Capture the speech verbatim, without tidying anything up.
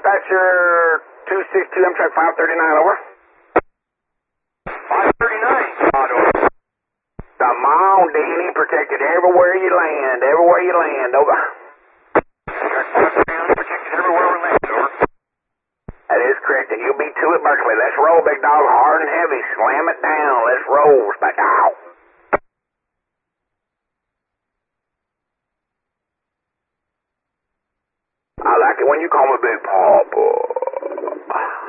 dispatcher two six two, Amtrak five thirty-nine, over. five thirty-nine, Todd, over. Come on, Danny, protected everywhere you land, everywhere you land, over. Amtrak five thirty-nine, protected everywhere we land, over. That is correct, and you'll be two at Berkeley. Let's roll, big dog, hard and heavy. Slam it down. Let's roll. Back out. I like it when you call me Big Papa.